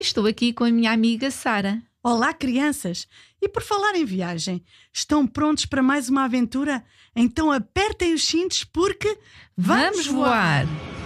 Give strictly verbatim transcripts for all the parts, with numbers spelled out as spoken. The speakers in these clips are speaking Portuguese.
Estou aqui com a minha amiga Sara. Olá, crianças! E por falar em viagem, estão prontos para mais uma aventura? Então apertem os cintos porque Vamos, vamos voar!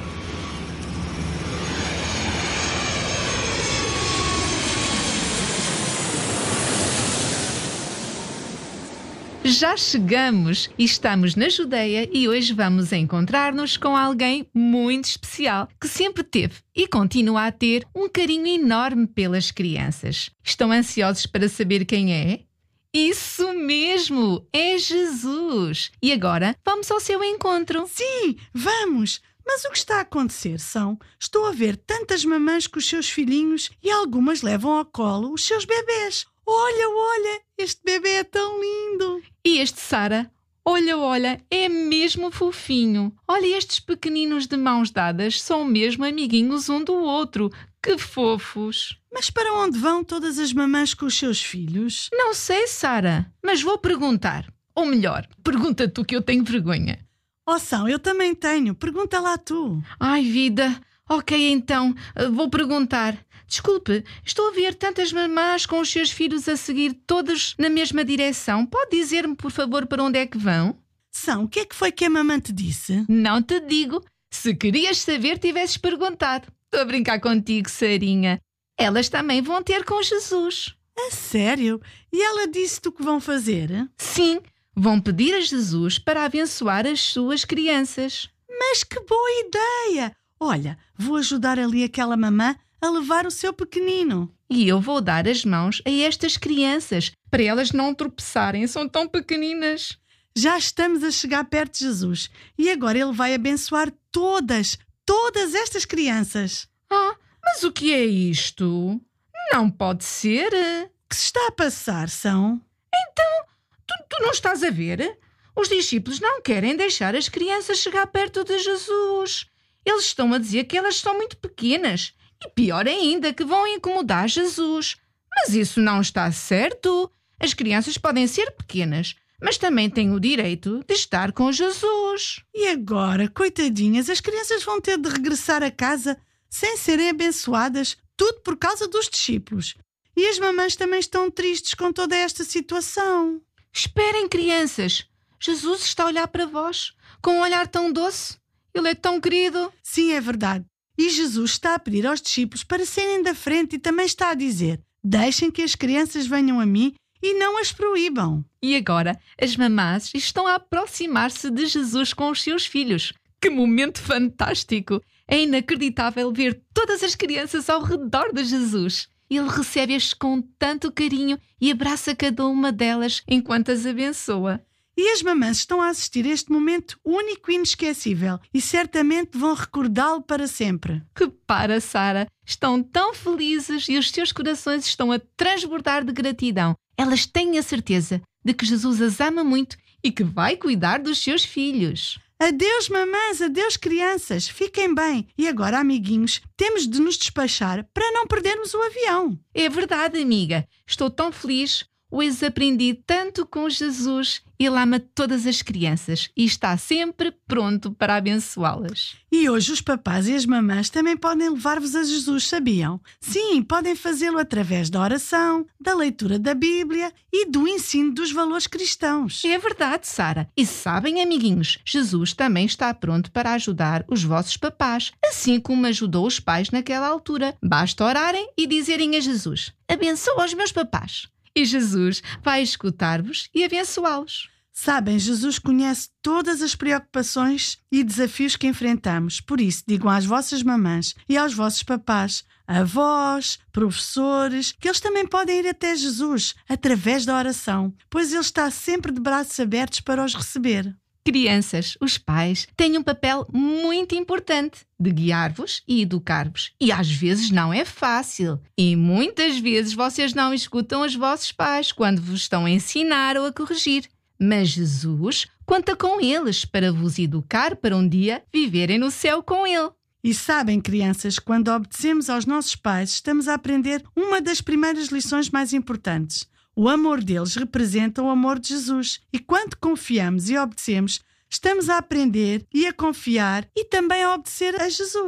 Já chegamos e estamos na Judeia e hoje vamos encontrar-nos com alguém muito especial que sempre teve e continua a ter um carinho enorme pelas crianças. Estão ansiosos para saber quem é? Isso mesmo! É Jesus! E agora vamos ao seu encontro. Sim, vamos! Mas o que está a acontecer são, estou a ver tantas mamães com os seus filhinhos e algumas levam ao colo os seus bebês. Olha, olha, este bebê é tão lindo! E este, Sara, olha, olha, é mesmo fofinho. Olha, estes pequeninos de mãos dadas são mesmo amiguinhos um do outro. Que fofos! Mas para onde vão todas as mamães com os seus filhos? Não sei, Sara, mas vou perguntar. Ou melhor, pergunta tu que eu tenho vergonha. Oh, São, eu também tenho. Pergunta lá tu. Ai, vida. Ok, então, vou perguntar. Desculpe, estou a ver tantas mamás com os seus filhos a seguir todos na mesma direção. Pode dizer-me, por favor, para onde é que vão? São, o que é que foi que a mamãe te disse? Não te digo. Se querias saber, tivesses perguntado. Estou a brincar contigo, Sarinha. Elas também vão ter com Jesus. A sério? E ela disse-te o que vão fazer? Sim, vão pedir a Jesus para abençoar as suas crianças. Mas que boa ideia! Olha, vou ajudar ali aquela mamã a levar o seu pequenino. E eu vou dar as mãos a estas crianças, para elas não tropeçarem, são tão pequeninas. Já estamos a chegar perto de Jesus e agora ele vai abençoar todas, todas estas crianças. Ah, mas o que é isto? Não pode ser. O que se está a passar, São? Então, tu, tu não estás a ver? Os discípulos não querem deixar as crianças chegar perto de Jesus. Eles estão a dizer que elas são muito pequenas. E pior ainda, que vão incomodar Jesus. Mas isso não está certo. As crianças podem ser pequenas, mas também têm o direito de estar com Jesus. E agora, coitadinhas, as crianças vão ter de regressar a casa sem serem abençoadas, tudo por causa dos discípulos. E as mamães também estão tristes com toda esta situação. Esperem, crianças. Jesus está a olhar para vós com um olhar tão doce. Ele é tão querido. Sim, é verdade. E Jesus está a pedir aos discípulos para saírem da frente e também está a dizer: deixem que as crianças venham a mim e não as proíbam. E agora as mamás estão a aproximar-se de Jesus com os seus filhos. Que momento fantástico! É inacreditável ver todas as crianças ao redor de Jesus. Ele recebe-as com tanto carinho e abraça cada uma delas enquanto as abençoa. E as mamães estão a assistir a este momento único e inesquecível e certamente vão recordá-lo para sempre. Repara, Sara, estão tão felizes e os seus corações estão a transbordar de gratidão. Elas têm a certeza de que Jesus as ama muito e que vai cuidar dos seus filhos. Adeus, mamães, adeus, crianças. Fiquem bem. E agora, amiguinhos, temos de nos despachar para não perdermos o avião. É verdade, amiga. Estou tão feliz. Hoje aprendi tanto com Jesus. Ele ama todas as crianças e está sempre pronto para abençoá-las. E hoje os papás e as mamãs também podem levar-vos a Jesus, sabiam? Sim, podem fazê-lo através da oração, da leitura da Bíblia e do ensino dos valores cristãos. É verdade, Sara. E sabem, amiguinhos, Jesus também está pronto para ajudar os vossos papás, assim como ajudou os pais naquela altura. Basta orarem e dizerem a Jesus: abençoa os meus papás. E Jesus vai escutar-vos e abençoá-los. Sabem, Jesus conhece todas as preocupações e desafios que enfrentamos. Por isso, digam às vossas mamãs e aos vossos papás, avós, professores, que eles também podem ir até Jesus através da oração, pois Ele está sempre de braços abertos para os receber. Crianças, os pais têm um papel muito importante de guiar-vos e educar-vos. E às vezes não é fácil. E muitas vezes vocês não escutam os vossos pais quando vos estão a ensinar ou a corrigir. Mas Jesus conta com eles para vos educar para um dia viverem no céu com Ele. E sabem, crianças, quando obedecemos aos nossos pais, estamos a aprender uma das primeiras lições mais importantes. O amor deles representa o amor de Jesus. E quando confiamos e obedecemos, estamos a aprender e a confiar e também a obedecer a Jesus.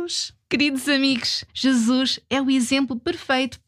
Queridos amigos, Jesus é o exemplo perfeito